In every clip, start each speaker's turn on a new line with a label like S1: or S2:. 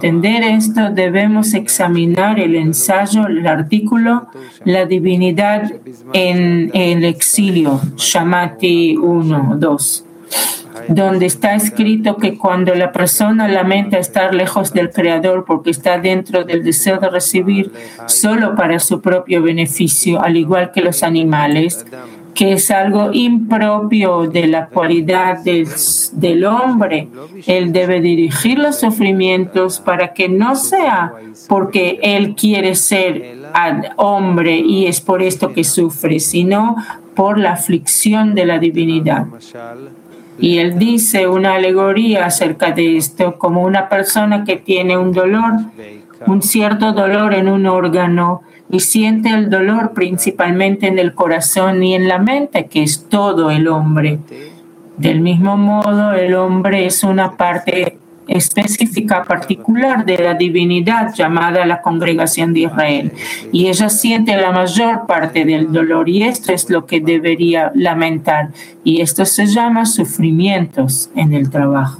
S1: entender esto, debemos examinar el ensayo, el artículo, la divinidad en el exilio, Shamati 1:2. Donde está escrito que cuando la persona lamenta estar lejos del Creador porque está dentro del deseo de recibir solo para su propio beneficio, al igual que los animales, que es algo impropio de la cualidad del hombre, él debe dirigir los sufrimientos para que no sea porque él quiere ser hombre y es por esto que sufre, sino por la aflicción de la divinidad. Y él dice una alegoría acerca de esto, como una persona que tiene un dolor, un cierto dolor en un órgano y siente el dolor principalmente en el corazón y en la mente, que es todo el hombre. Del mismo modo, el hombre es una parte específica, particular de la divinidad llamada la congregación de Israel. Y ella siente la mayor parte del dolor y esto es lo que debería lamentar. Y esto se llama sufrimientos en el trabajo.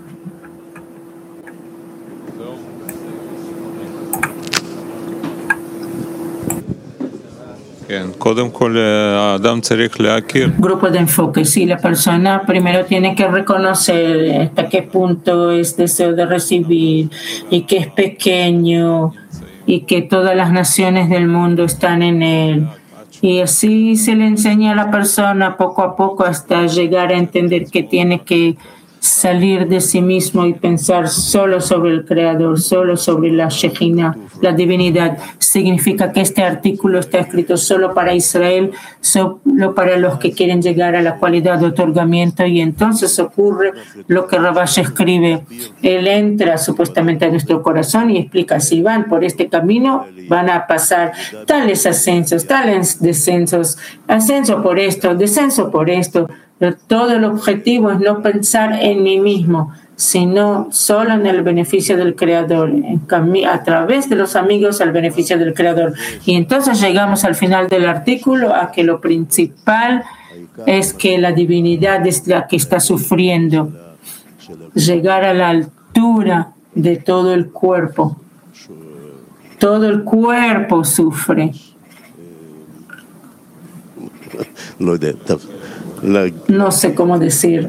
S1: Grupo de enfoque. Sí, la persona primero tiene que reconocer hasta qué punto es deseo de recibir y que es pequeño y que todas las naciones del mundo están en él. Y así se le enseña a la persona poco a poco hasta llegar a entender que tiene que salir de sí mismo y pensar solo sobre el Creador, solo sobre la Shejina, la divinidad. Significa que este artículo está escrito solo para Israel, solo para los que quieren llegar a la cualidad de otorgamiento, y entonces ocurre lo que Rabash escribe. Él entra supuestamente a nuestro corazón y explica: si van por este camino van a pasar tales ascensos, tales descensos, ascenso por esto, descenso por esto. Pero todo el objetivo es no pensar en mí mismo, sino solo en el beneficio del Creador, a través de los amigos al beneficio del Creador. Y entonces llegamos al final del artículo a que lo principal es que la divinidad es la que está sufriendo, llegar a la altura de todo el cuerpo. Todo el cuerpo sufre. No sé cómo decir,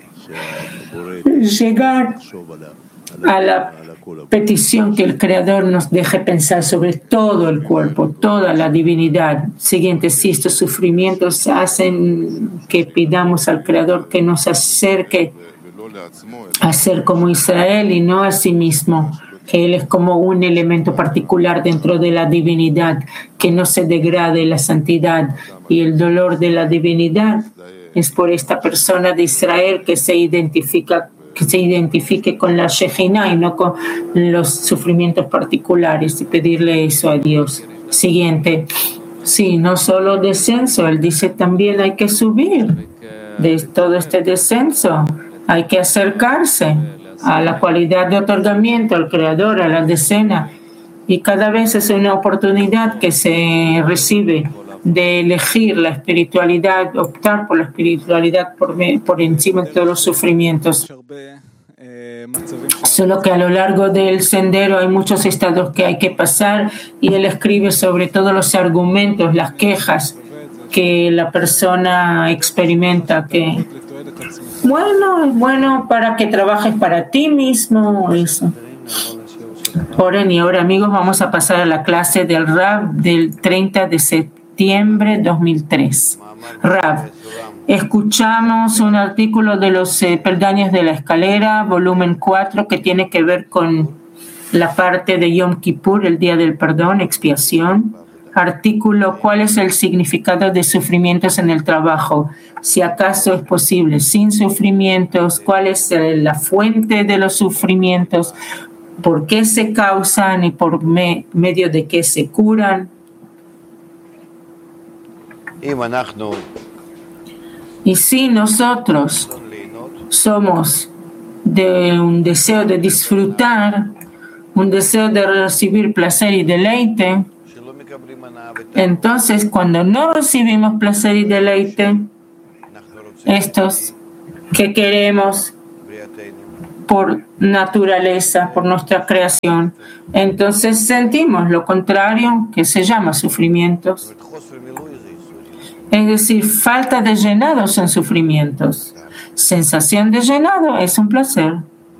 S1: llegar a la petición que el Creador nos deje pensar sobre todo el cuerpo, toda la divinidad. Siguiente, si estos sufrimientos hacen que pidamos al Creador que nos acerque a ser como Israel y no a sí mismo, que Él es como un elemento particular dentro de la divinidad, que no se degrade la santidad y el dolor de la divinidad. Es por esta persona de Israel que se identifique con la Shejina y no con los sufrimientos particulares, y pedirle eso a Dios. Siguiente. Sí, no solo descenso, él dice también hay que subir de todo este descenso, hay que acercarse a la cualidad de otorgamiento, al Creador, a la decena, y cada vez es una oportunidad que se recibe de elegir la espiritualidad, optar por la espiritualidad por encima de todos los sufrimientos. Solo que a lo largo del sendero hay muchos estados que hay que pasar, y él escribe sobre todos los argumentos, las quejas que la persona experimenta, que bueno, es bueno para que trabajes para ti mismo, eso. Oren, y ahora, amigos, vamos a pasar a la clase del Rav del 30 de septiembre 2003. Rav, escuchamos un artículo de los peldaños de la escalera, volumen 4, que tiene que ver con la parte de Yom Kippur, el día del perdón, expiación. Artículo: ¿cuál es el significado de sufrimientos en el trabajo? Si acaso es posible sin sufrimientos, ¿cuál es la fuente de los sufrimientos? ¿Por qué se causan y por medio de qué se curan? Y si nosotros somos de un deseo de disfrutar, un deseo de recibir placer y deleite, entonces cuando no recibimos placer y deleite, estos que queremos por naturaleza, por nuestra creación. Entonces sentimos lo contrario, que se llama sufrimientos. Es decir, falta de llenado son sufrimientos. Sensación de llenado es un placer.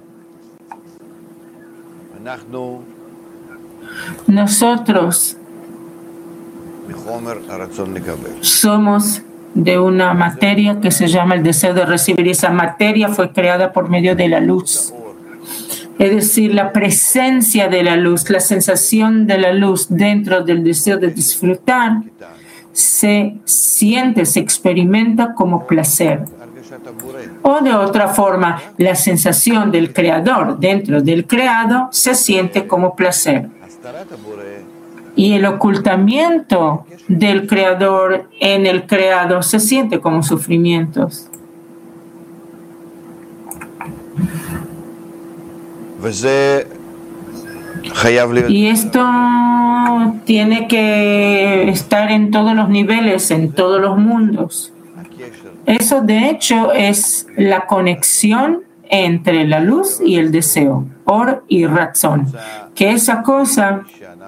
S1: Nosotros somos de una materia que se llama el deseo de recibir. Esa materia fue creada por medio de la luz. Es decir, la presencia de la luz, la sensación de la luz dentro del deseo de disfrutar, se siente, se experimenta como placer. O de otra forma, la sensación del creador dentro del creado se siente como placer. Y el ocultamiento del creador en el creado se siente como sufrimientos. Y esto tiene que estar en todos los niveles, en todos los mundos. Eso, de hecho, es la conexión entre la luz y el deseo, Or y Razón. Que esa cosa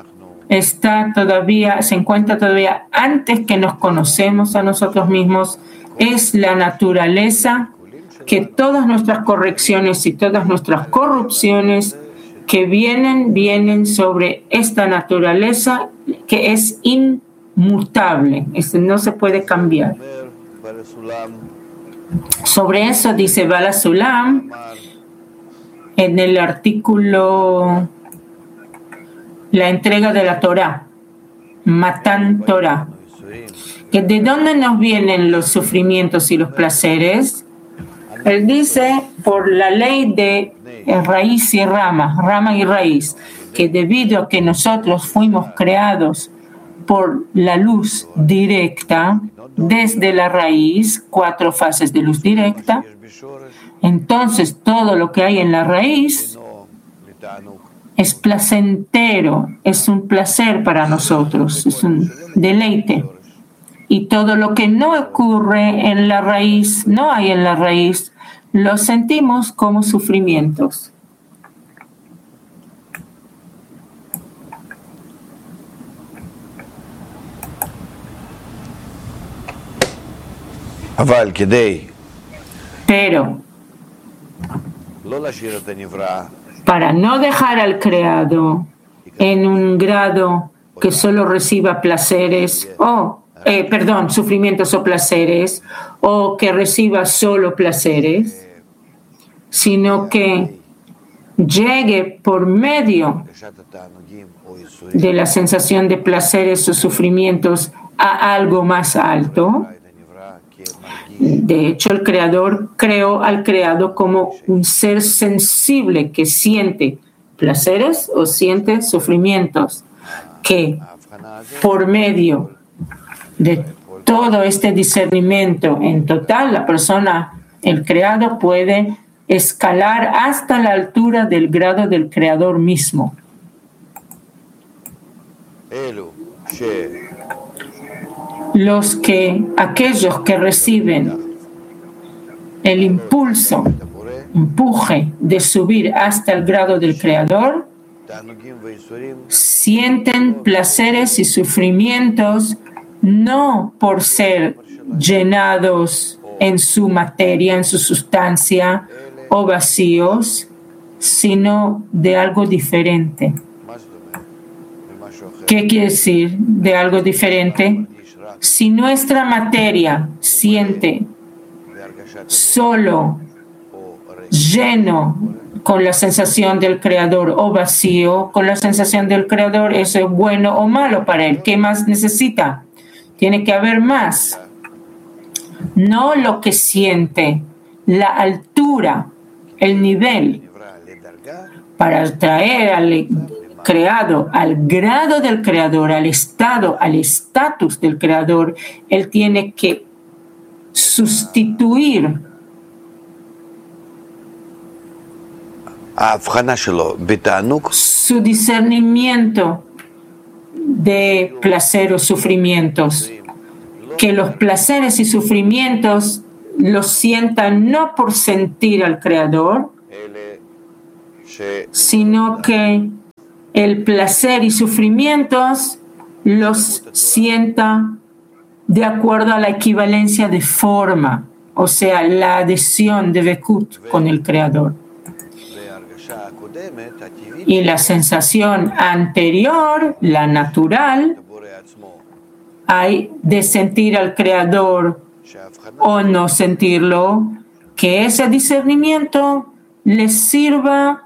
S1: se encuentra todavía antes que nos conocemos a nosotros mismos. Es la naturaleza que todas nuestras correcciones y todas nuestras corrupciones que vienen sobre esta naturaleza que es inmutable, no se puede cambiar. Sobre eso dice Bala Sulam en el artículo La entrega de la Torah, Matan Torah, que de dónde nos vienen los sufrimientos y los placeres. Él dice por la ley de raíz y rama y raíz, que debido a que nosotros fuimos creados por la luz directa, desde la raíz, 4 fases de luz directa, entonces todo lo que hay en la raíz es placentero, es un placer para nosotros, es un deleite. Y todo lo que no ocurre en la raíz, no hay en la raíz, lo sentimos como sufrimientos. Pero para no dejar al creado en un grado que solo reciba placeres sufrimientos o placeres, o que reciba solo placeres, sino que llegue por medio de la sensación de placeres o sufrimientos a algo más alto. De hecho, el Creador creó al creado como un ser sensible que siente placeres o siente sufrimientos, que por medio de todo este discernimiento en total, la persona, el creado, puede escalar hasta la altura del grado del creador mismo. Aquellos que reciben el empuje de subir hasta el grado del creador, sienten placeres y sufrimientos no por ser llenados en su materia, en su sustancia o vacíos, sino de algo diferente. ¿Qué quiere decir de algo diferente? Si nuestra materia siente solo lleno con la sensación del creador o vacío con la sensación del creador, eso es bueno o malo para él. ¿Qué más necesita? Tiene que haber más. No lo que siente, la altura, el nivel. Para traer al creado al grado del creador, al estado, al estatus del creador, él tiene que sustituir su discernimiento de placer o sufrimientos, que los placeres y sufrimientos los sientan no por sentir al creador, sino que el placer y sufrimientos los sienta de acuerdo a la equivalencia de forma, o sea, la adhesión de Bekut con el Creador. Y la sensación anterior, la natural, hay de sentir al Creador o no sentirlo, que ese discernimiento les sirva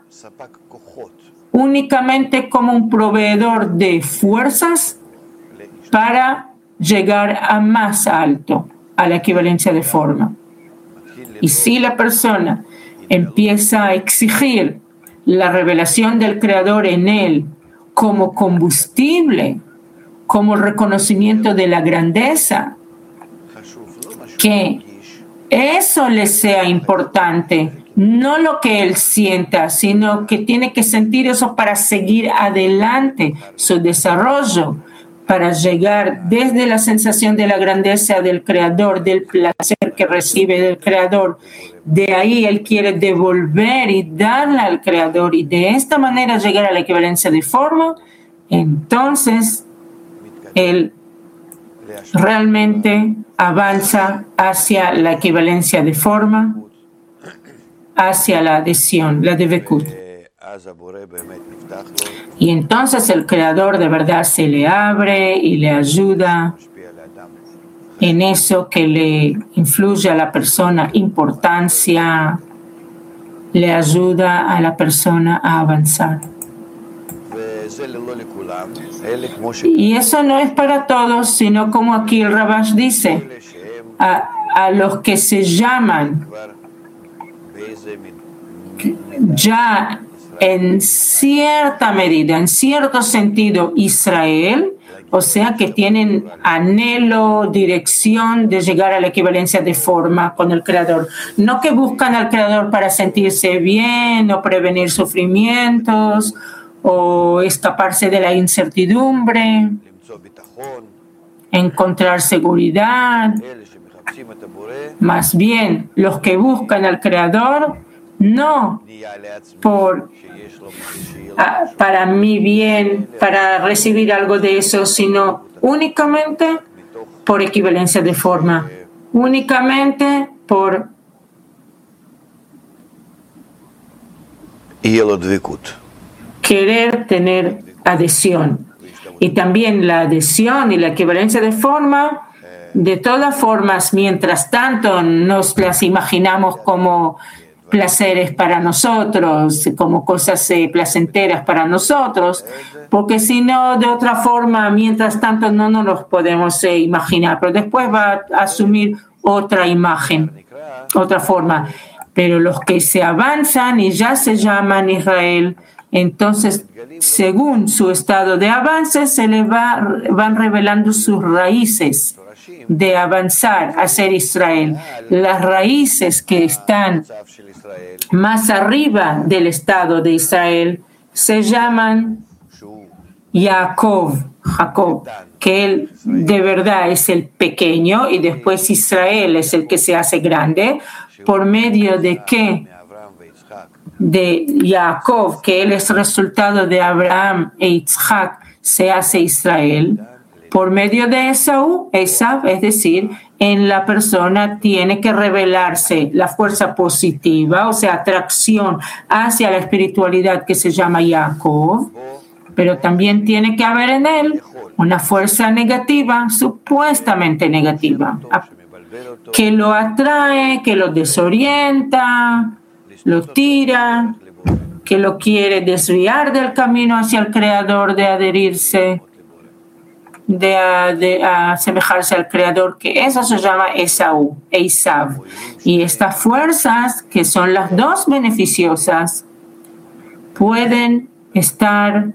S1: únicamente como un proveedor de fuerzas para llegar a más alto, a la equivalencia de forma. Y si la persona empieza a exigir la revelación del Creador en él como combustible, como reconocimiento de la grandeza, que eso le sea importante, no lo que él sienta, sino que tiene que sentir eso para seguir adelante su desarrollo, para llegar desde la sensación de la grandeza del Creador, del placer que recibe del Creador. De ahí él quiere devolver y darle al Creador y de esta manera llegar a la equivalencia de forma. Entonces él realmente avanza hacia la equivalencia de forma, hacia la adhesión, la de Bekut. Y entonces el Creador de verdad se le abre y le ayuda en eso que le influye a la persona importancia, le ayuda a la persona a avanzar. Y eso no es para todos, sino como aquí el Rabash dice, a los que se llaman ya en cierta medida, en cierto sentido, Israel, o sea que tienen anhelo, dirección de llegar a la equivalencia de forma con el Creador. No que buscan al Creador para sentirse bien o prevenir sufrimientos o escaparse de la incertidumbre, encontrar seguridad. Más bien, los que buscan al Creador no para mi bien, para recibir algo de eso, sino únicamente por equivalencia de forma, únicamente por querer tener adhesión. Y también la adhesión y la equivalencia de forma, de todas formas, mientras tanto nos las imaginamos como placeres para nosotros, como cosas placenteras para nosotros, porque si no, de otra forma, mientras tanto no nos los podemos imaginar, pero después va a asumir otra imagen, otra forma. Pero los que se avanzan y ya se llaman Israel, entonces, según su estado de avance, se les van revelando sus raíces de avanzar a ser Israel. Las raíces que están más arriba del estado de Israel se llaman Jacob, que él de verdad es el pequeño y después Israel es el que se hace grande. ¿Por medio de qué? De Jacob, que él es resultado de Abraham e Isaac, se hace Israel. Por medio de Esaú, es decir, en la persona tiene que revelarse la fuerza positiva, o sea, atracción hacia la espiritualidad que se llama Jacob, pero también tiene que haber en él una fuerza negativa, supuestamente negativa, que lo atrae, que lo desorienta, lo tira, que lo quiere desviar del camino hacia el Creador, de adherirse, de asemejarse al Creador, que eso se llama Esaú, Eisav. Y estas fuerzas, que son las dos beneficiosas, pueden estar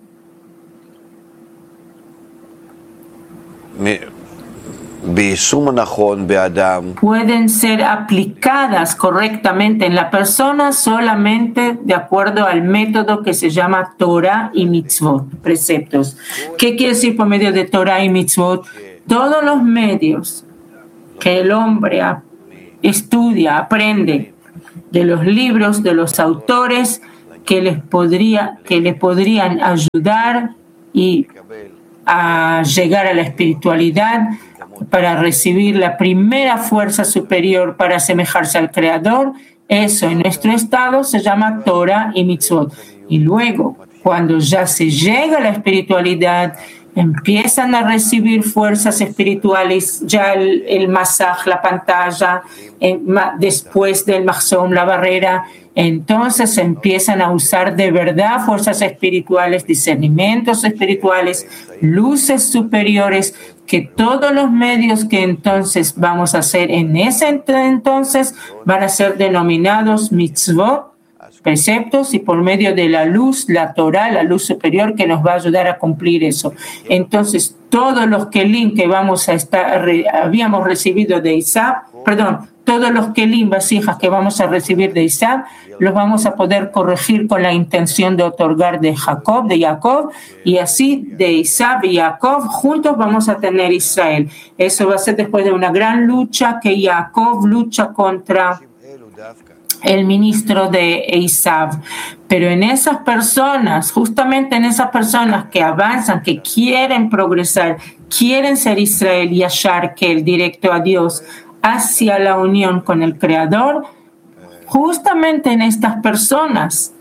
S1: pueden ser aplicadas correctamente en la persona solamente de acuerdo al método que se llama Torah y Mitzvot, preceptos. ¿Qué quiere decir por medio de Torah y Mitzvot? Todos los medios que el hombre estudia, aprende de los libros, de los autores que les podrían ayudar y a llegar a la espiritualidad para recibir la primera fuerza superior para asemejarse al Creador. Eso en nuestro estado se llama Torah y Mitzvot. Y luego, cuando ya se llega a la espiritualidad, empiezan a recibir fuerzas espirituales, ya el masaj, la pantalla, después del mahzom, la barrera. Entonces empiezan a usar de verdad fuerzas espirituales, discernimientos espirituales, luces superiores, que todos los medios que entonces vamos a hacer en ese entonces van a ser denominados mitzvot, preceptos, y por medio de la luz, la Torah, la luz superior que nos va a ayudar a cumplir eso. Entonces, todos los kelim que habíamos recibido de Isab, todos los kelim, vasijas que vamos a recibir de Isab, los vamos a poder corregir con la intención de otorgar de Jacob, y así de Isab y Jacob juntos vamos a tener Israel. Eso va a ser después de una gran lucha que Jacob lucha contra el ministro de Esav. Pero en esas personas, justamente en esas personas que avanzan, que quieren progresar, quieren ser Israel y Ashar, que el directo a Dios, hacia la unión con el Creador, justamente en estas personas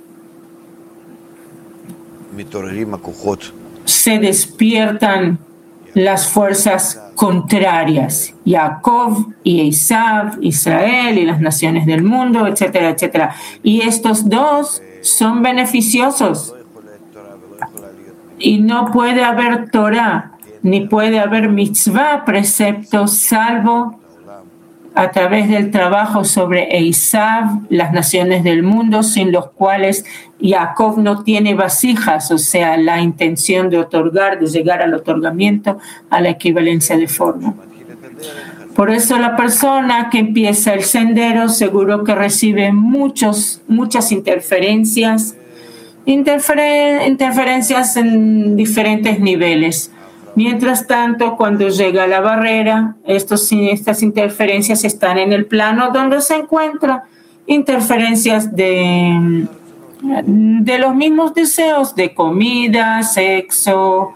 S1: se despiertan las fuerzas contrarias, Jacob y Esav, Israel y las naciones del mundo, etcétera, etcétera. Y estos dos son beneficiosos. Y no puede haber Torah, ni puede haber mitzvah, precepto, salvo a través del trabajo sobre Esav, las naciones del mundo, sin los cuales Jacob no tiene vasijas, o sea, la intención de otorgar, de llegar al otorgamiento, a la equivalencia de forma. Por eso la persona que empieza el sendero seguro que recibe muchas interferencias en diferentes niveles. Mientras tanto, cuando llega a la barrera, estas interferencias están en el plano donde se encuentran interferencias de los mismos deseos de comida, sexo,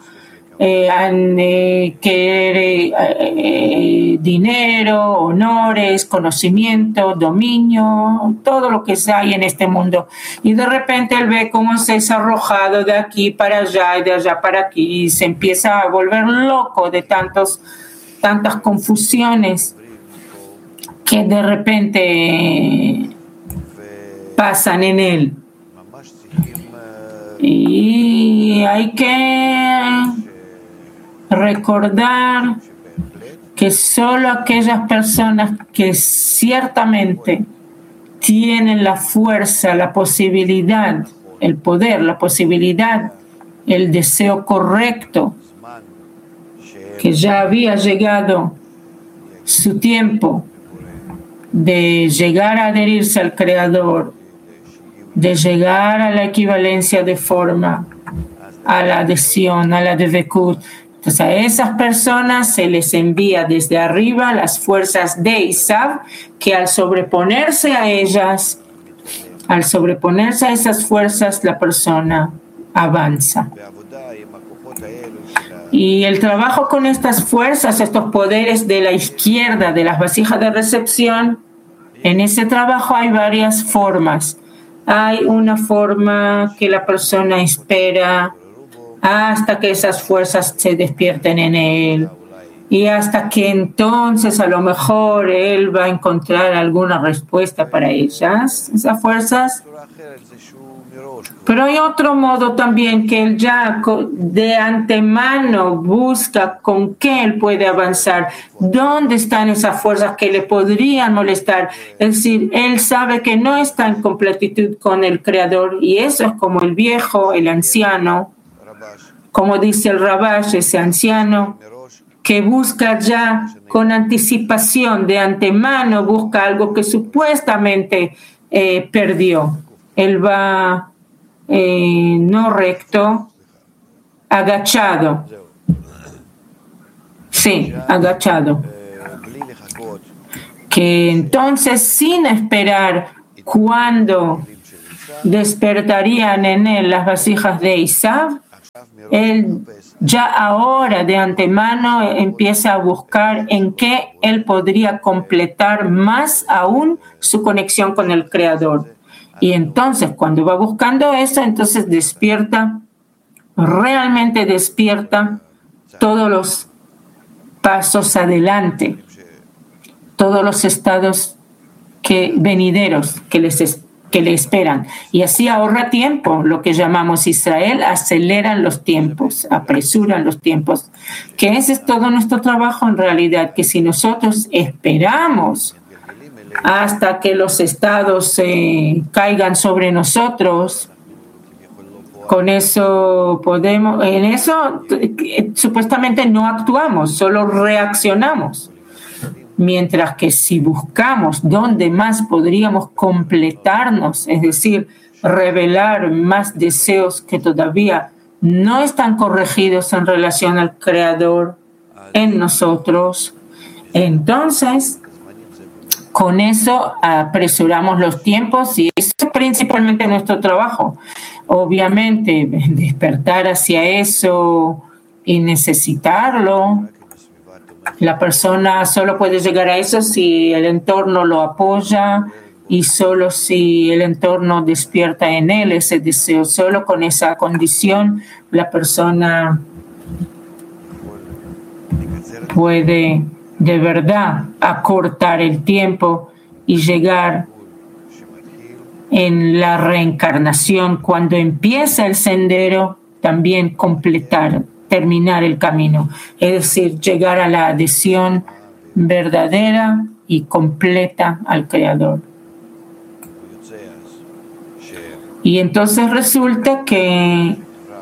S1: dinero, honores, conocimiento, dominio, todo lo que hay en este mundo. Y de repente él ve cómo se es arrojado de aquí para allá y de allá para aquí y se empieza a volver loco de tantas confusiones que de repente pasan en él. Y hay que recordar que solo aquellas personas que ciertamente tienen la fuerza, la posibilidad, el poder, la posibilidad, el deseo correcto, que ya había llegado su tiempo de llegar a adherirse al Creador, de llegar a la equivalencia de forma, a la adhesión, a la devekut. Entonces a esas personas se les envía desde arriba las fuerzas de Isav, que al sobreponerse a esas fuerzas, la persona avanza. Y el trabajo con estas fuerzas, estos poderes de la izquierda, de las vasijas de recepción, en ese trabajo hay varias formas. Hay una forma que la persona espera hasta que esas fuerzas se despierten en él y hasta que entonces a lo mejor él va a encontrar alguna respuesta para ellas, esas fuerzas. Pero hay otro modo también que él ya de antemano busca con qué él puede avanzar, dónde están esas fuerzas que le podrían molestar. Es decir, él sabe que no está en completitud con el Creador y eso es como el viejo, el anciano, como dice el Rabash, ese anciano que busca ya con anticipación, de antemano busca algo que supuestamente perdió. Él va no recto, agachado. Sí, agachado. Que entonces, sin esperar cuándo despertarían en él las vasijas de Esav, él ya ahora de antemano empieza a buscar en qué él podría completar más aún su conexión con el Creador. Y entonces cuando va buscando eso, entonces despierta, realmente despierta todos los pasos adelante, todos los estados venideros que le esperan. Y así ahorra tiempo, lo que llamamos Israel, aceleran los tiempos, apresuran los tiempos. Que ese es todo nuestro trabajo en realidad, que si nosotros esperamos hasta que los estados caigan sobre nosotros, con eso en eso supuestamente no actuamos, solo reaccionamos. Mientras que si buscamos dónde más podríamos completarnos, es decir, revelar más deseos que todavía no están corregidos en relación al Creador en nosotros, entonces con eso apresuramos los tiempos y eso es principalmente nuestro trabajo. Obviamente, despertar hacia eso y necesitarlo. La persona solo puede llegar a eso si el entorno lo apoya y solo si el entorno despierta en él ese deseo. Solo con esa condición la persona puede de verdad acortar el tiempo y llegar en la reencarnación. Cuando empieza el sendero, también terminar el camino, es decir, llegar a la adhesión verdadera y completa al Creador. Y entonces resulta que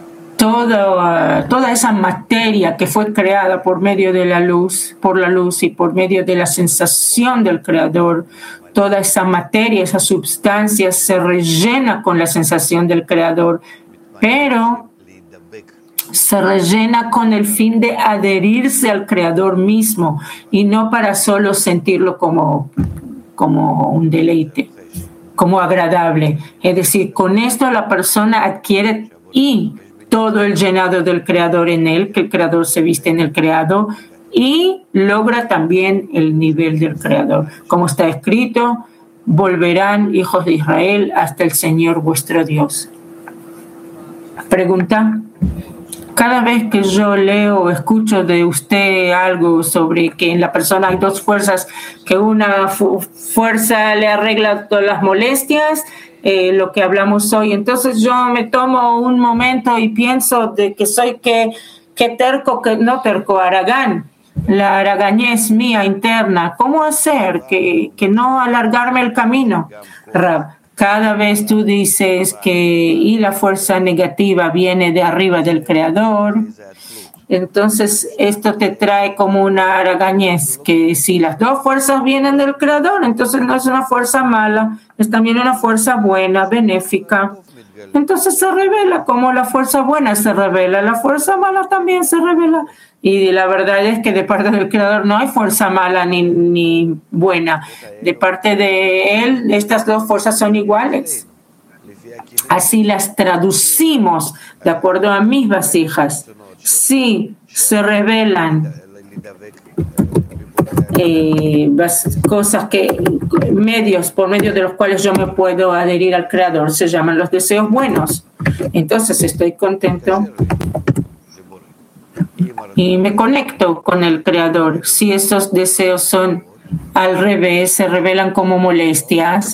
S1: toda esa materia que fue creada por medio de por la luz y por medio de la sensación del Creador, toda esa materia, esa sustancia se rellena con la sensación del Creador, pero se rellena con el fin de adherirse al Creador mismo y no para solo sentirlo como un deleite, como agradable. Es decir, con esto la persona adquiere todo el llenado del Creador en él, que el Creador se viste en el Creado y logra también el nivel del Creador. Como está escrito, volverán hijos de Israel hasta el Señor vuestro Dios. Pregunta. Cada vez que yo leo o escucho de usted algo sobre que en la persona hay dos fuerzas, que una fuerza le arregla todas las molestias, lo que hablamos hoy, entonces yo me tomo un momento y pienso de que soy que terco, que no terco, haragán, la haragañez mía interna. ¿Cómo hacer que no alargarme el camino? Rab, cada vez tú dices y la fuerza negativa viene de arriba del Creador, entonces esto te trae como una haragañez, que si las dos fuerzas vienen del Creador, entonces no es una fuerza mala, es también una fuerza buena, benéfica. Entonces se revela como la fuerza buena se revela, la fuerza mala también se revela. Y la verdad es que de parte del Creador no hay fuerza mala ni buena. De parte de Él, estas dos fuerzas son iguales. Así las traducimos de acuerdo a mis vasijas. Sí, se revelan cosas por medio de los cuales yo me puedo adherir al Creador. Se llaman los deseos buenos. Entonces estoy contento y me conecto con el Creador. Si esos deseos son al revés, se revelan como molestias,